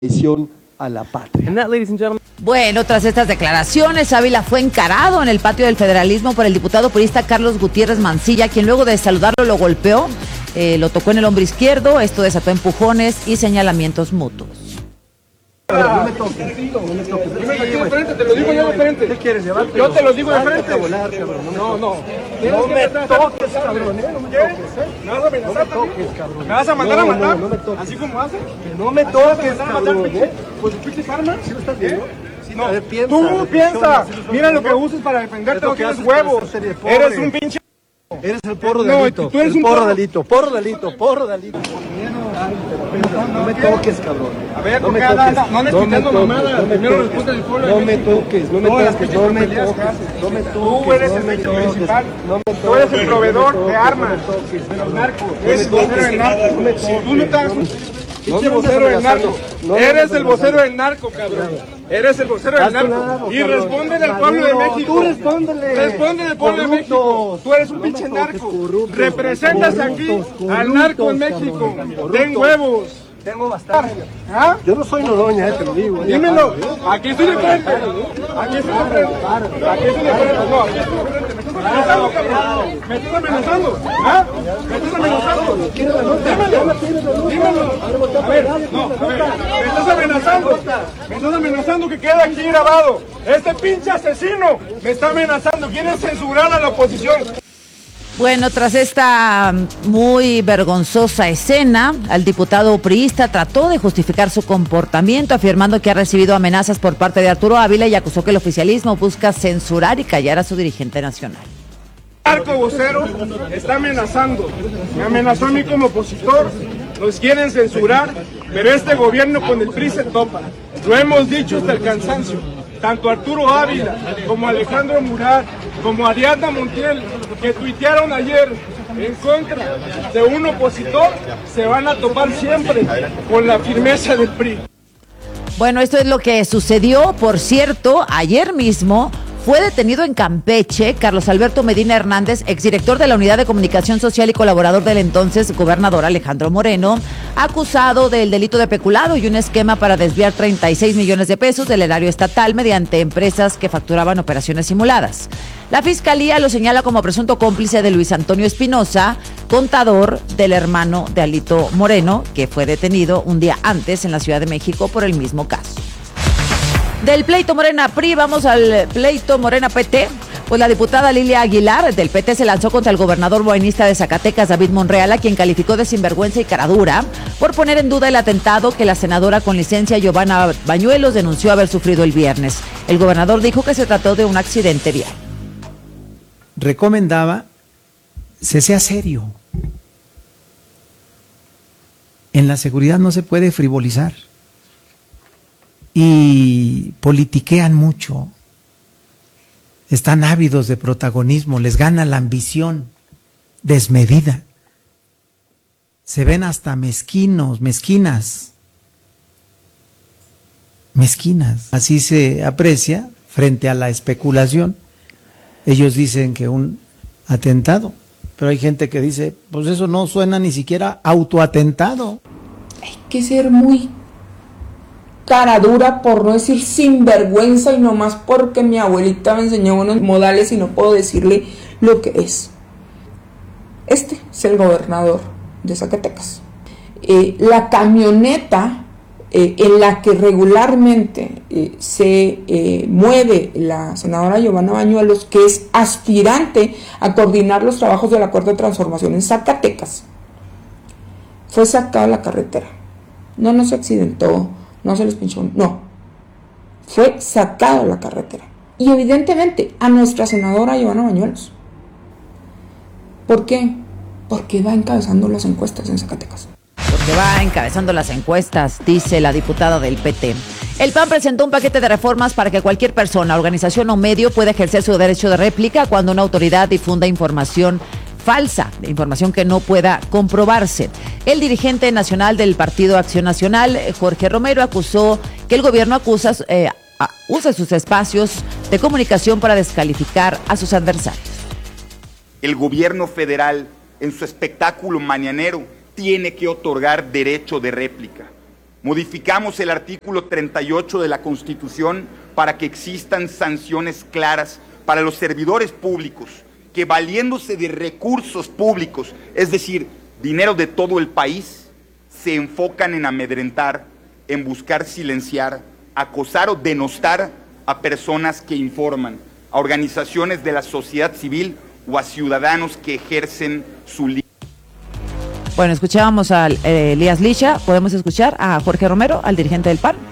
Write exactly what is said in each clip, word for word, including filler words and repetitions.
traición a la patria. And that, ladies and gentlemen. Bueno, tras estas declaraciones, Ávila fue encarado en el patio del federalismo por el diputado priista Carlos Gutiérrez Mancilla, quien luego de saludarlo lo golpeó, eh, lo tocó en el hombro izquierdo. Esto desató empujones y señalamientos mutuos. No me toques, no me toques. Dime aquí de frente, te lo digo yo de frente. ¿Qué quieres llevarte? Yo te lo digo de frente. Volar, cabrón. No, no. No me toques, cabrón, eh, no me toques, eh. ¿Me vas a amenazar? No me toques, cabrón. ¿Me vas a mandar a No, matar? no, no me toques. ¿Así como haces? Que no me toques, cabrón, eh. ¿Pues pinches armas? ¿Sí lo estás viendo? Sí, No, a ver, piensa, tú reflexiona, piensa. ¿sí lo estás Mira lo viendo? que usas para defenderte, Es lo no que tienes haces para huevos. hacerte de pobre. Eres un pinche... Eres el porro No, delito. tú eres el un porro porro. delito, porro delito, porro delito. No me toques, cabrón. A ver, no ¿por me qué toques. andas- no andes No me quitando toques, mamadas? no me Primero toques. responde al pueblo de No me México. toques, no me Todas las toques, pinches no me peleas que toques. haces. No me Tú toques. eres no el me medio toques, principal. no me Tú eres el toques, proveedor no me de toques, armas. no me toques, De los narcos. no Eres me el vocero toques, del narco. no me Si tú no toques, te das... no me- No ¿Qué el me vocero andas del narco. amenazando? No me Eres andas el vocero amenazando. del narco, cabrón. Eres el vocero del Haz tu narco. lado, Y cabrón. respóndele al pueblo de Maduro, México. tú respóndele. Responde al pueblo de Corruptos. México. Tú eres un No me pinche toques, narco. corruptos. Representas aquí Corruptos, al narco en corruptos, México. cabrón. Ten huevos. Tengo bastante. ¿Ah? Yo no soy Noroña, eh, te lo digo. ya Dímelo. para. Aquí estoy de frente. Aquí estoy de frente. Aquí estoy de frente. No, aquí estoy de frente. Me estás amenazando, cabrón. Me estás amenazando. ¿Ah? Me estás amenazando. Dímelo. Dímelo. A ver, no, a ver. Me estás amenazando. Me estás amenazando que quede aquí grabado. Este pinche asesino me está amenazando. Quiere censurar a la oposición. Bueno, tras esta muy vergonzosa escena, el diputado priista trató de justificar su comportamiento, afirmando que ha recibido amenazas por parte de Arturo Ávila y acusó que el oficialismo busca censurar y callar a su dirigente nacional. El narco vocero está amenazando. Me amenazó a mí como opositor. Nos quieren censurar, pero este gobierno con el P R I se topa. Lo hemos dicho hasta el cansancio. Tanto Arturo Ávila como Alejandro Murat, como Ariadna Montiel, que tuitearon ayer en contra de un opositor, se van a topar siempre con la firmeza del P R I. Bueno, esto es lo que sucedió. Por cierto, ayer mismo fue detenido en Campeche Carlos Alberto Medina Hernández, exdirector de la Unidad de Comunicación Social y colaborador del entonces gobernador Alejandro Moreno, acusado del delito de peculado y un esquema para desviar treinta y seis millones de pesos del erario estatal mediante empresas que facturaban operaciones simuladas. La Fiscalía lo señala como presunto cómplice de Luis Antonio Espinosa, contador del hermano de Alito Moreno, que fue detenido un día antes en la Ciudad de México por el mismo caso. Del pleito Morena P R I, vamos al pleito Morena P T. Pues la diputada Lilia Aguilar del P T se lanzó contra el gobernador morenista de Zacatecas, David Monreal, a quien calificó de sinvergüenza y caradura por poner en duda el atentado que la senadora con licencia Giovanna Bañuelos denunció haber sufrido el viernes. El gobernador dijo que se trató de un accidente vial. Recomendaba se sea serio. En la seguridad no se puede frivolizar. Y politiquean mucho. Están ávidos de protagonismo, les gana la ambición desmedida. Se ven hasta mezquinos, mezquinas. Mezquinas. Así se aprecia frente a la especulación. Ellos dicen que un atentado, pero hay gente que dice, pues eso no suena ni siquiera autoatentado. Hay que ser muy cara dura, por no decir sinvergüenza, y nomás porque mi abuelita me enseñó unos modales y no puedo decirle lo que es. Este es el gobernador de Zacatecas. Eh, la camioneta eh, en la que regularmente eh, se eh, mueve la senadora Giovanna Bañuelos, que es aspirante a coordinar los trabajos del Acuerdo de Transformación en Zacatecas, fue sacada a la carretera. No, no se accidentó, no se les pinchó, no. Fue sacado a la carretera. Y evidentemente a nuestra senadora Giovanna Bañuelos. ¿Por qué? Porque va encabezando las encuestas en Zacatecas. Porque va encabezando las encuestas, dice la diputada del P T. El P A N presentó un paquete de reformas para que cualquier persona, organización o medio pueda ejercer su derecho de réplica cuando una autoridad difunda información falsa, información que no pueda comprobarse. El dirigente nacional del Partido Acción Nacional, Jorge Romero, acusó que el gobierno acusa, eh, usa sus espacios de comunicación para descalificar a sus adversarios. El gobierno federal, en su espectáculo mañanero, tiene que otorgar derecho de réplica. Modificamos el artículo treinta y ocho de la Constitución para que existan sanciones claras para los servidores públicos que, valiéndose de recursos públicos, es decir, dinero de todo el país, se enfocan en amedrentar, en buscar silenciar, acosar o denostar a personas que informan, a organizaciones de la sociedad civil o a ciudadanos que ejercen su libertad. Bueno, escuchábamos a eh, Elías Licha, podemos escuchar a Jorge Romero, al dirigente del P A N.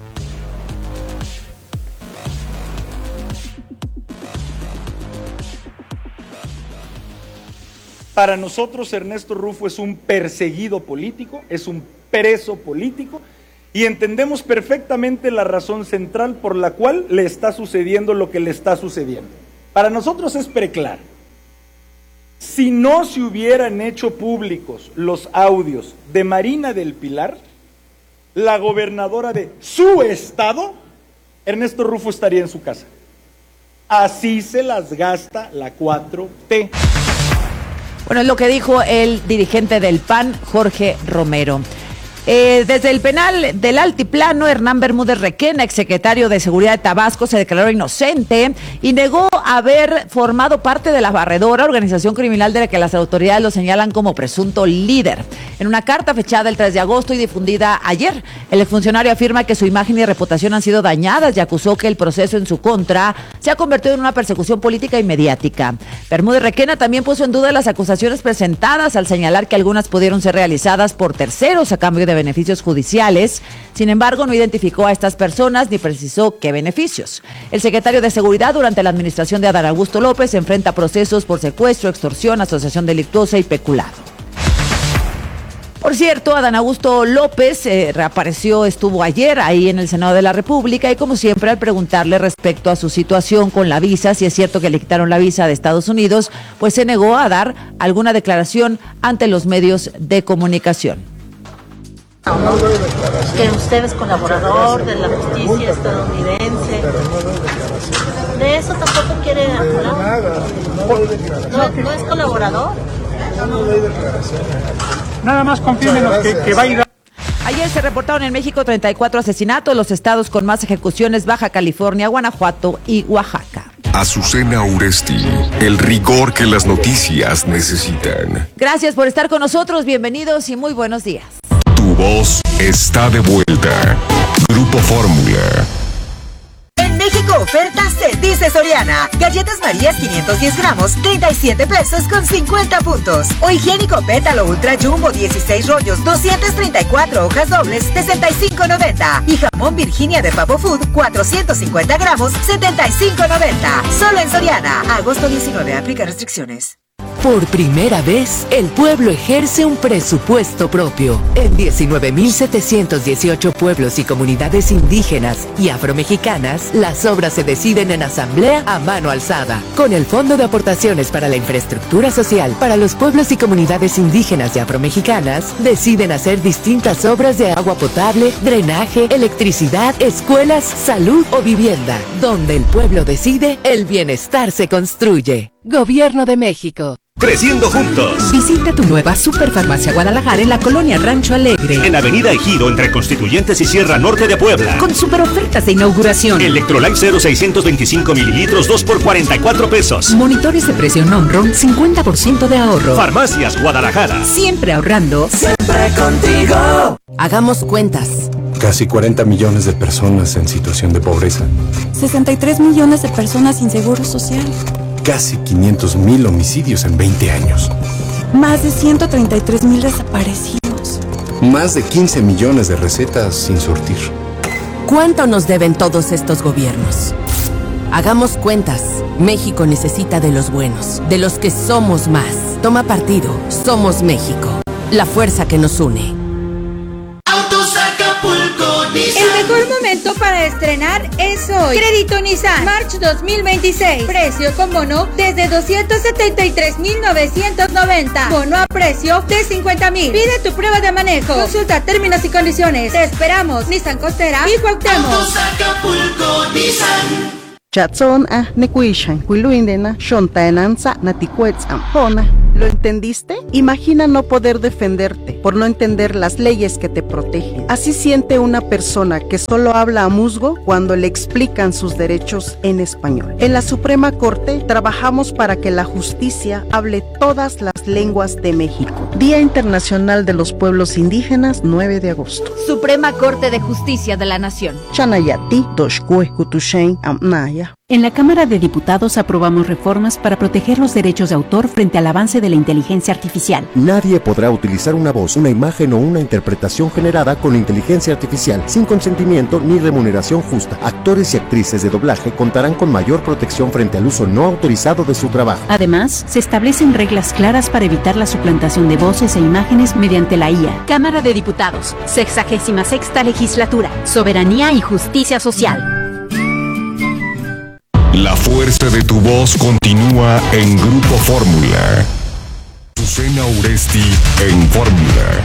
Para nosotros Ernesto Rufo es un perseguido político, es un preso político, y entendemos perfectamente la razón central por la cual le está sucediendo lo que le está sucediendo. Para nosotros es preclaro. Si no se hubieran hecho públicos los audios de Marina del Pilar, la gobernadora de su estado, Ernesto Rufo estaría en su casa. Así se las gasta la cuatro T. Bueno, es lo que dijo el dirigente del P A N, Jorge Romero. Eh, desde el penal del Altiplano, Hernán Bermúdez Requena, exsecretario de Seguridad de Tabasco, se declaró inocente y negó haber formado parte de la Barredora, organización criminal de la que las autoridades lo señalan como presunto líder. En una carta fechada el tres de agosto y difundida ayer, el exfuncionario afirma que su imagen y reputación han sido dañadas y acusó que el proceso en su contra se ha convertido en una persecución política y mediática. Bermúdez Requena también puso en duda las acusaciones presentadas al señalar que algunas pudieron ser realizadas por terceros a cambio de beneficios judiciales. Sin embargo, no identificó a estas personas ni precisó qué beneficios. El secretario de Seguridad durante la administración de Adán Augusto López enfrenta procesos por secuestro, extorsión, asociación delictuosa y peculado. Por cierto, Adán Augusto López eh, reapareció, estuvo ayer ahí en el Senado de la República y como siempre al preguntarle respecto a su situación con la visa, si es cierto que le quitaron la visa de Estados Unidos, pues se negó a dar alguna declaración ante los medios de comunicación. Que usted es colaborador de la justicia estadounidense. ¿De eso tampoco quiere hablar? ¿No, no es colaborador? Nada más confírmenos que, que va a ir a... Ayer se reportaron en México treinta y cuatro asesinatos, los estados con más ejecuciones: Baja California, Guanajuato y Oaxaca. Azucena Uresti, el rigor que las noticias necesitan. Gracias por estar con nosotros, bienvenidos y muy buenos días. Tu voz está de vuelta. Grupo Fórmula. En México ofertas se dice Soriana. Galletas Marías quinientos diez gramos, treinta y siete pesos con cincuenta puntos. O higiénico Pétalo Ultra Jumbo dieciséis rollos, doscientas treinta y cuatro hojas dobles, sesenta y cinco noventa. Y jamón Virginia de Pavo Food, cuatrocientos cincuenta gramos, setenta y cinco noventa. Solo en Soriana. Agosto diecinueve, aplica restricciones. Por primera vez, el pueblo ejerce un presupuesto propio. En diecinueve mil setecientos dieciocho pueblos y comunidades indígenas y afromexicanas, las obras se deciden en asamblea a mano alzada. Con el Fondo de Aportaciones para la Infraestructura Social para los pueblos y comunidades indígenas y afromexicanas, deciden hacer distintas obras de agua potable, drenaje, electricidad, escuelas, salud o vivienda. Donde el pueblo decide, el bienestar se construye. Gobierno de México. Creciendo juntos. Visita tu nueva Superfarmacia Guadalajara en la colonia Rancho Alegre. En Avenida Ejido, entre Constituyentes y Sierra Norte de Puebla. Con super ofertas de inauguración. Electrolyte cero seiscientos veinticinco mililitros, dos por cuarenta y cuatro pesos. Monitores de presión Omron, cincuenta por ciento de ahorro. Farmacias Guadalajara. Siempre ahorrando. Siempre contigo. Hagamos cuentas. Casi cuarenta millones de personas en situación de pobreza. sesenta y tres millones de personas sin seguro social. Casi quinientos mil homicidios en veinte años. Más de ciento treinta y tres mil desaparecidos. Más de quince millones de recetas sin surtir. ¿Cuánto nos deben todos estos gobiernos? Hagamos cuentas. México necesita de los buenos, de los que somos más. Toma partido. Somos México. La fuerza que nos une. Autos Acapulco Nissan. El mejor momento para estrenar es hoy. Crédito Nissan March dos mil veintiséis. Precio con bono desde doscientos setenta y tres mil novecientos noventa. Bono a precio de cincuenta mil. Pide tu prueba de manejo. Consulta términos y condiciones. Te esperamos. Nissan Costera y Cuauhtémoc. Autos Acapulco Nissan. Chatson a nekuishan, kuiluindena, shontaenan sa natikuets ampona. ¿Lo entendiste? Imagina no poder defenderte por no entender las leyes que te protegen. Así siente una persona que solo habla a musgo cuando le explican sus derechos en español. En la Suprema Corte trabajamos para que la justicia hable todas las lenguas de México. Día Internacional de los Pueblos Indígenas, nueve de agosto. Suprema Corte de Justicia de la Nación. Chanayati, Toshkue, Kutushen, Amnaya. En la Cámara de Diputados aprobamos reformas para proteger los derechos de autor frente al avance de la inteligencia artificial. Nadie podrá utilizar una voz, una imagen o una interpretación generada con inteligencia artificial sin consentimiento ni remuneración justa. Actores y actrices de doblaje contarán con mayor protección frente al uso no autorizado de su trabajo. Además, se establecen reglas claras para evitar la suplantación de voces e imágenes mediante la I A. Cámara de Diputados, sexagésima sexta legislatura, soberanía y justicia social. La fuerza de tu voz continúa en Grupo Fórmula. Azucena Uresti en Fórmula.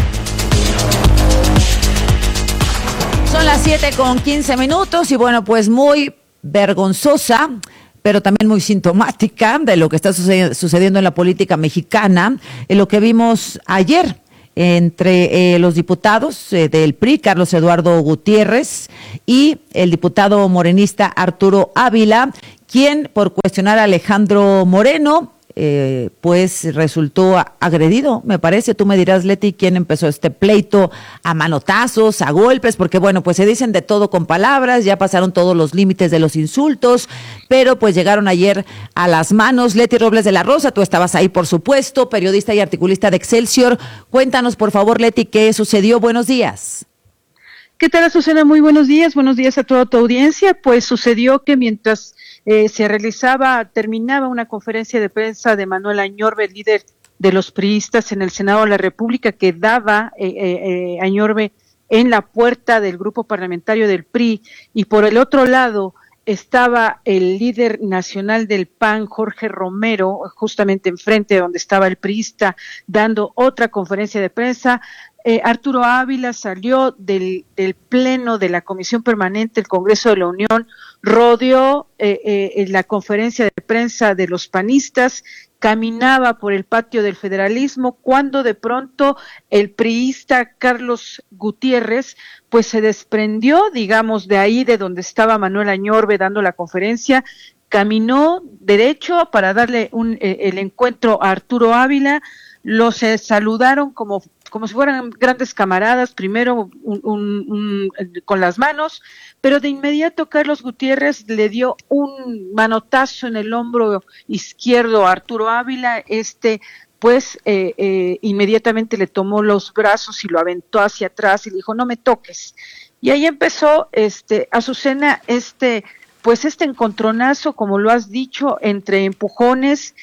Son las siete con quince minutos y bueno, pues muy vergonzosa, pero también muy sintomática de lo que está sucediendo en la política mexicana, en lo que vimos ayer entre eh, los diputados eh, del P R I, Carlos Eduardo Gutiérrez, y el diputado morenista Arturo Ávila, quien por cuestionar a Alejandro Moreno, eh, pues resultó agredido, me parece. Tú me dirás, Leti, quién empezó este pleito a manotazos, a golpes, porque bueno, pues se dicen de todo con palabras, ya pasaron todos los límites de los insultos, pero pues llegaron ayer a las manos. Leti Robles de la Rosa, tú estabas ahí, por supuesto, periodista y articulista de Excelsior. Cuéntanos, por favor, Leti, ¿qué sucedió? Buenos días. ¿Qué tal, Azucena? Muy buenos días, buenos días a toda tu audiencia. Pues sucedió que mientras eh, se realizaba, terminaba una conferencia de prensa de Manuel Añorbe, líder de los priistas en el Senado de la República, que daba eh, eh, Añorbe en la puerta del grupo parlamentario del P R I, y por el otro lado estaba el líder nacional del P A N, Jorge Romero, justamente enfrente donde estaba el priista dando otra conferencia de prensa. Eh, Arturo Ávila salió del, del pleno de la Comisión Permanente del Congreso de la Unión, rodeó eh, eh, la conferencia de prensa de los panistas, caminaba por el patio del federalismo, cuando de pronto el priista Carlos Gutiérrez pues se desprendió, digamos, de ahí de donde estaba Manuel Añorbe dando la conferencia, caminó derecho para darle un, eh, el encuentro a Arturo Ávila. Los eh, saludaron como como si fueran grandes camaradas, primero un, un, un, con las manos, pero de inmediato Carlos Gutiérrez le dio un manotazo en el hombro izquierdo a Arturo Ávila. Este pues eh, eh, inmediatamente le tomó los brazos y lo aventó hacia atrás y le dijo, no me toques. Y ahí empezó, este, Azucena, este pues este encontronazo, como lo has dicho, entre empujones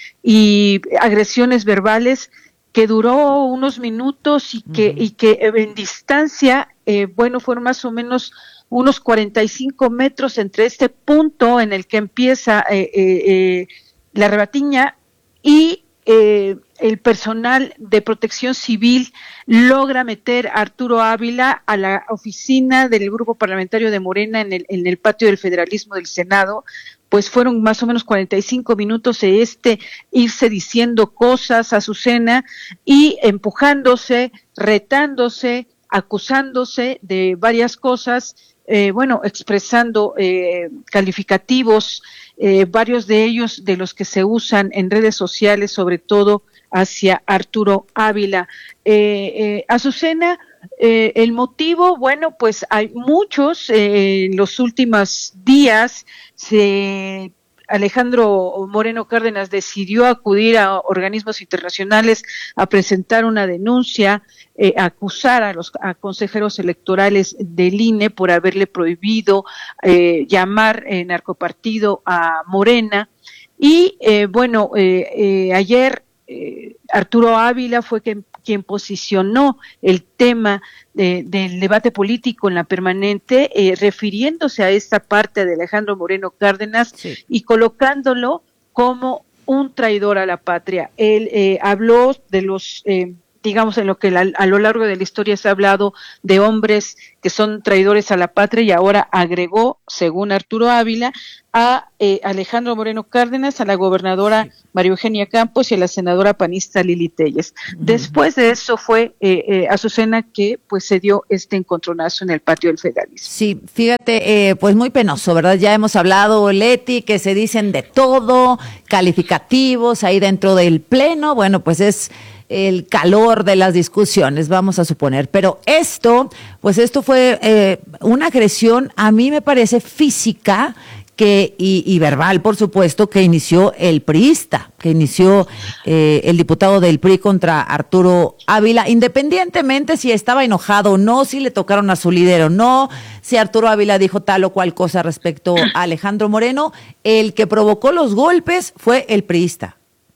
y agresiones verbales, que duró unos minutos y que, uh-huh. y que en distancia, eh, bueno, fueron más o menos unos cuarenta y cinco metros entre este punto en el que empieza eh, eh, eh, la rebatiña y eh, el personal de protección civil logra meter a Arturo Ávila a la oficina del grupo parlamentario de Morena en el, en el patio del federalismo del Senado. Pues fueron más o menos cuarenta y cinco minutos de este irse diciendo cosas a Azucena y empujándose, retándose, acusándose de varias cosas, eh, bueno, expresando eh, calificativos, eh, varios de ellos de los que se usan en redes sociales, sobre todo hacia Arturo Ávila. Eh, eh, Azucena, eh, el motivo, bueno, pues hay muchos, eh, en los últimos días se Alejandro Moreno Cárdenas decidió acudir a organismos internacionales a presentar una denuncia, eh, a acusar a los a consejeros electorales del I N E por haberle prohibido eh, llamar eh, narcopartido a Morena. Y eh, bueno, eh, eh, ayer eh, Arturo Ávila fue quien, quien posicionó el tema de, del debate político en la permanente, eh, refiriéndose a esta parte de Alejandro Moreno Cárdenas, sí, y colocándolo como un traidor a la patria. Él eh, habló de los eh, digamos, en lo que la, a lo largo de la historia se ha hablado de hombres que son traidores a la patria, y ahora agregó, según Arturo Ávila, a eh, Alejandro Moreno Cárdenas, a la gobernadora María Eugenia Campos y a la senadora panista Lili Téllez. Uh-huh. Después de eso fue, eh, eh, Azucena, que pues se dio este encontronazo en el patio del federalismo. Sí, fíjate, eh, pues muy penoso, ¿verdad? Ya hemos hablado, Leti, que se dicen de todo, calificativos ahí dentro del pleno, bueno, pues es el calor de las discusiones, vamos a suponer. Pero esto, pues esto fue eh, una agresión, a mí me parece física, que y, y verbal, por supuesto, que inició el priista, que inició eh, el diputado del P R I contra Arturo Ávila, independientemente si estaba enojado o no, si le tocaron a su líder o no, si Arturo Ávila dijo tal o cual cosa respecto a Alejandro Moreno, el que provocó los golpes fue el priista.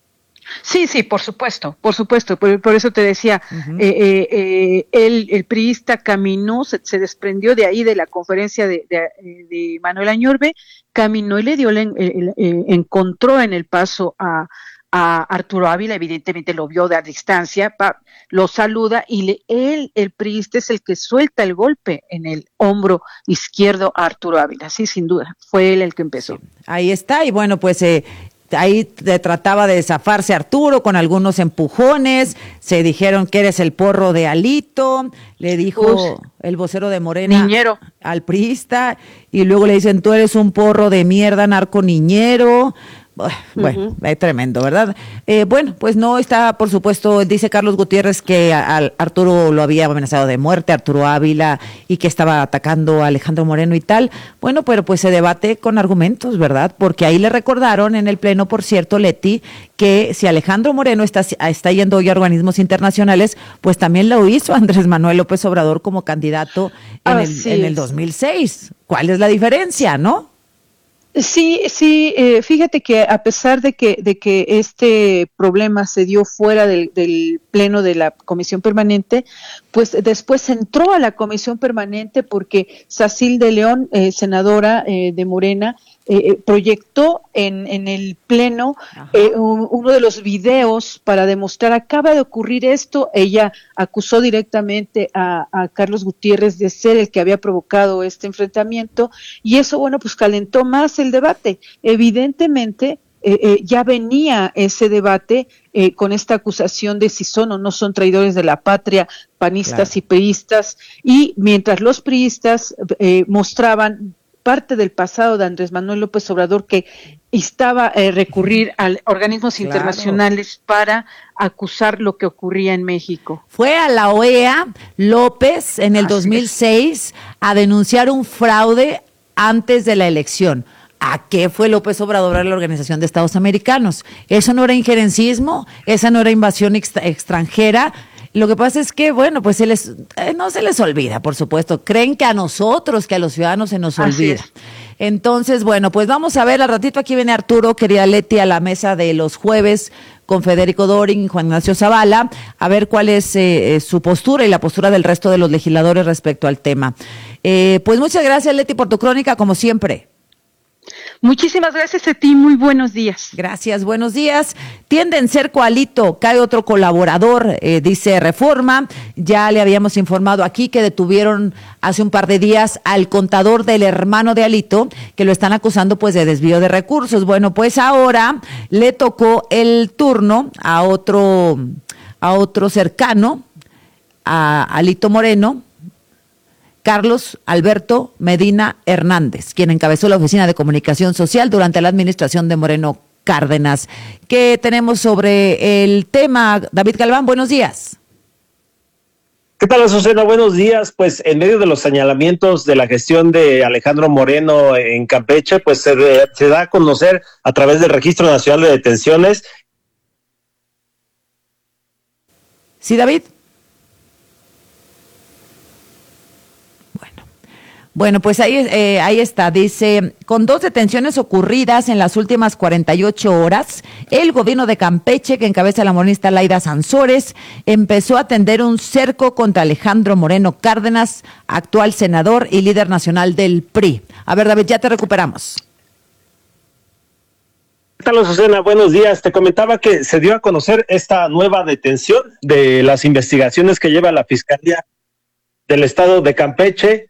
Sí, sí, por supuesto, por supuesto, por, por eso te decía, uh-huh. eh, eh, eh, el, el priista caminó, se, se desprendió de ahí de la conferencia de, de, de Manuel Añorbe, caminó y le dio, le, le, le encontró en el paso a, a Arturo Ávila, evidentemente lo vio de a distancia, pa, lo saluda y le, él, el priista, es el que suelta el golpe en el hombro izquierdo a Arturo Ávila, sí, sin duda, fue él el que empezó. Sí. Ahí está, y bueno, pues eh, ahí te trataba de zafarse Arturo con algunos empujones, se dijeron que eres el porro de Alito, le dijo Uf, el vocero de Morena niñero. Al priista, y luego le dicen tú eres un porro de mierda, narco niñero. Bueno, uh-huh. es tremendo, ¿verdad? Eh, bueno, pues no está, por supuesto, dice Carlos Gutiérrez que a, a Arturo lo había amenazado de muerte, Arturo Ávila, y que estaba atacando a Alejandro Moreno y tal. Bueno, pero pues se debate con argumentos, ¿verdad? Porque ahí le recordaron en el pleno, por cierto, Leti, que si Alejandro Moreno está, está yendo hoy a organismos internacionales, pues también lo hizo Andrés Manuel López Obrador como candidato en, el, en el dos mil seis. ¿Cuál es la diferencia, no? Sí, sí, eh, fíjate que a pesar de que de que este problema se dio fuera del, del pleno de la comisión permanente, pues después entró a la comisión permanente porque Sacil de León, eh, senadora eh, de Morena, eh, proyectó en, en el pleno eh, un, uno de los videos para demostrar, acaba de ocurrir esto. Ella acusó directamente a, a Carlos Gutiérrez de ser el que había provocado este enfrentamiento, y eso, bueno, pues calentó más el debate. Evidentemente, eh, eh, ya venía ese debate eh, con esta acusación de si son o no son traidores de la patria, panistas claro. y priistas, y mientras los priistas eh, mostraban parte del pasado de Andrés Manuel López Obrador, que instaba a eh, recurrir a organismos claro. internacionales para acusar lo que ocurría en México. Fue a la O E A López en el Así dos mil seis es. a denunciar un fraude antes de la elección. ¿A qué fue López Obrador a la Organización de Estados Americanos? ¿Eso no era injerencismo? ¿Esa no era invasión ex- extranjera? Lo que pasa es que, bueno, pues se les, eh, no se les olvida, por supuesto. Creen que a nosotros, que a los ciudadanos se nos Así olvida. Es. Entonces, bueno, pues vamos a ver, al ratito aquí viene Arturo, querida Leti, a la mesa de los jueves con Federico Doring y Juan Ignacio Zavala, a ver cuál es eh, su postura y la postura del resto de los legisladores respecto al tema. Eh, pues muchas gracias, Leti, por tu crónica, como siempre. Muchísimas gracias a ti, muy buenos días. Gracias, buenos días. Tienden cerco a Alito, cae otro colaborador, eh, dice Reforma. Ya le habíamos informado aquí que detuvieron hace un par de días al contador del hermano de Alito, que lo están acusando pues de desvío de recursos. Bueno, pues ahora le tocó el turno a otro, a otro cercano, a Alito Moreno, Carlos Alberto Medina Hernández, quien encabezó la Oficina de Comunicación Social durante la administración de Moreno Cárdenas. ¿Qué tenemos sobre el tema? David Galván, buenos días. ¿Qué tal, Azucena? Buenos días. Pues en medio de los señalamientos de la gestión de Alejandro Moreno en Campeche, pues se, de, se da a conocer a través del Registro Nacional de Detenciones. Sí, David. Bueno, pues ahí, eh, ahí está, dice, con dos detenciones ocurridas en las últimas cuarenta y ocho horas, el gobierno de Campeche, que encabeza la morenista Laida Sansores, empezó a tender un cerco contra Alejandro Moreno Cárdenas, actual senador y líder nacional del P R I. A ver, David, ya te recuperamos. tal, Azucena? Buenos días. Te comentaba que se dio a conocer esta nueva detención de las investigaciones que lleva la Fiscalía del Estado de Campeche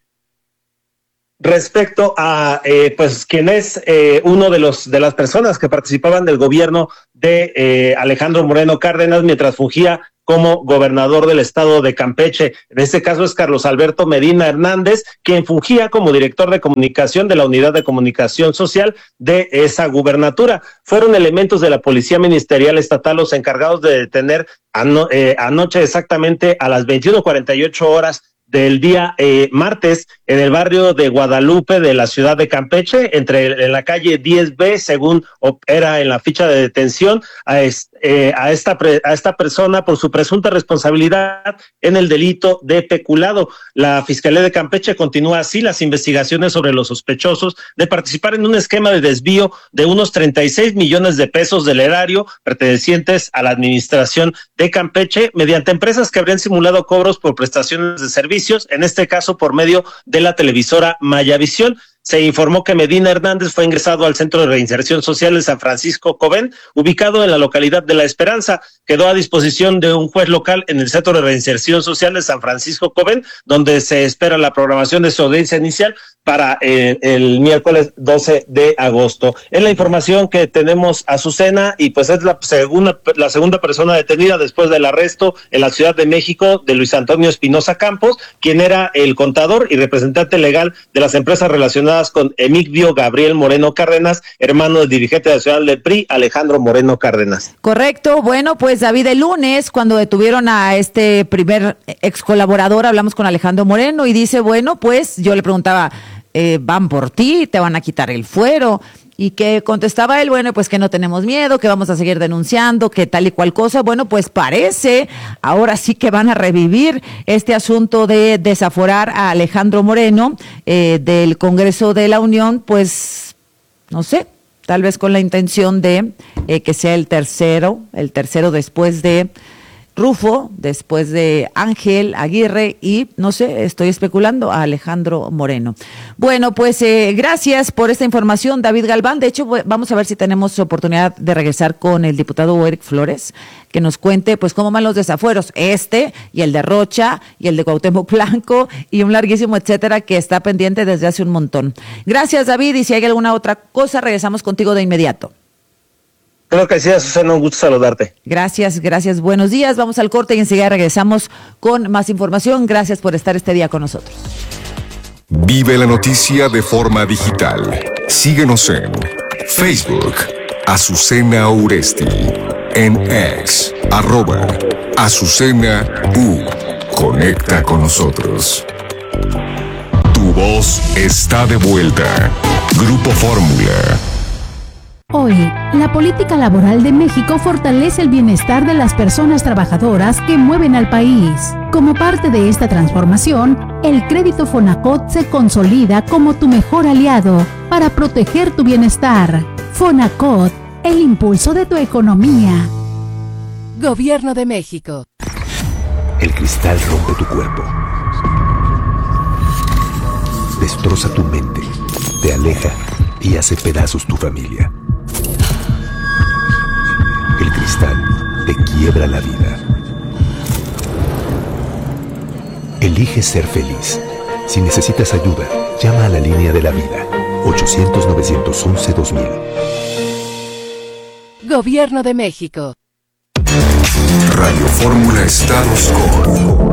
respecto a eh, pues quien es eh, uno de los de las personas que participaban del gobierno de eh, Alejandro Moreno Cárdenas mientras fungía como gobernador del estado de Campeche. En este caso es Carlos Alberto Medina Hernández, quien fungía como director de comunicación de la Unidad de Comunicación Social de esa gubernatura. Fueron elementos de la Policía Ministerial Estatal los encargados de detener ano, eh, anoche exactamente a las veintiuno cuarenta y ocho horas del día eh, martes en el barrio de Guadalupe de la ciudad de Campeche, entre en la calle diez B, según era en la ficha de detención, a, eh, a, esta, a esta persona por su presunta responsabilidad en el delito de peculado. La Fiscalía de Campeche continúa así las investigaciones sobre los sospechosos de participar en un esquema de desvío de unos treinta y seis millones de pesos del erario pertenecientes a la administración de Campeche mediante empresas que habrían simulado cobros por prestaciones de servicios, en este caso por medio de la televisora Mayavisión. Se informó que Medina Hernández fue ingresado al Centro de Reinserción Social de San Francisco Cobén, ubicado en la localidad de La Esperanza. Quedó a disposición de un juez local en el Centro de Reinserción Social de San Francisco Cobén, donde se espera la programación de su audiencia inicial para eh, el miércoles doce de agosto. Es la información que tenemos, Azucena, y pues es la segunda, la segunda persona detenida después del arresto en la Ciudad de México de Luis Antonio Espinosa Campos, quien era el contador y representante legal de las empresas relacionadas con Emigdio Gabriel Moreno Cárdenas, hermano del dirigente nacional del P R I, Alejandro Moreno Cárdenas. Correcto. Bueno, pues David, el lunes, cuando detuvieron a este primer ex colaborador, hablamos con Alejandro Moreno y dice, bueno, pues yo le preguntaba, eh, van por ti, te van a quitar el fuero. Y que contestaba él, bueno, pues que no tenemos miedo, que vamos a seguir denunciando, que tal y cual cosa. Bueno, pues parece, ahora sí que van a revivir este asunto de desaforar a Alejandro Moreno eh, del Congreso de la Unión, pues, no sé, tal vez con la intención de eh, que sea el tercero, el tercero después de Rufo, después de Ángel Aguirre y, no sé, estoy especulando, a Alejandro Moreno. Bueno, pues eh, gracias por esta información, David Galván. De hecho, vamos a ver si tenemos oportunidad de regresar con el diputado Eric Flores, que nos cuente pues cómo van los desafueros, este y el de Rocha y el de Cuauhtémoc Blanco y un larguísimo etcétera que está pendiente desde hace un montón. Gracias, David, y si hay alguna otra cosa, regresamos contigo de inmediato. Creo que sí, Susana, un gusto saludarte. Gracias, gracias, buenos días. Vamos al corte y enseguida regresamos con más información. Gracias por estar este día con nosotros. Vive la noticia de forma digital. Síguenos en Facebook, Azucena Uresti, en X, arroba Azucena U. Conecta con nosotros. Tu voz está de vuelta. Grupo Fórmula. Hoy, la política laboral de México fortalece el bienestar de las personas trabajadoras que mueven al país. Como parte de esta transformación, el crédito Fonacot se consolida como tu mejor aliado para proteger tu bienestar. Fonacot, el impulso de tu economía. Gobierno de México. El cristal rompe tu cuerpo. Destroza tu mente, te aleja y hace pedazos tu familia. El cristal te quiebra la vida. Elige ser feliz. Si necesitas ayuda, llama a la línea de la vida. ochocientos, novecientos once, dos mil. Gobierno de México. Radio Fórmula Estados con